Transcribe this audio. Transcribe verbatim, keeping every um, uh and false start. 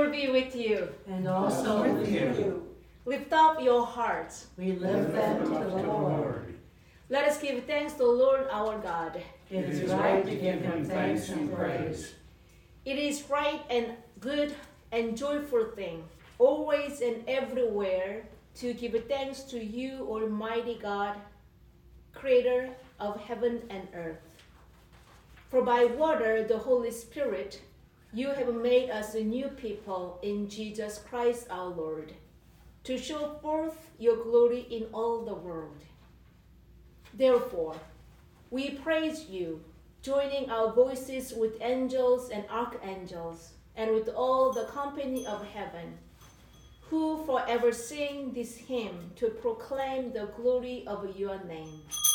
Lord be with you. And also with you. Lift up your hearts. We lift them to the Lord. Let us give thanks to the Lord our God. It is right to give him thanks and praise. It is right and good and joyful thing, always and everywhere, to give thanks to you, Almighty God, Creator of heaven and earth. For by water, the Holy Spirit, you have made us a new people in Jesus Christ our Lord, to show forth your glory in all the world. Therefore, we praise you, joining our voices with angels and archangels, and with all the company of heaven, who forever sing this hymn to proclaim the glory of your name.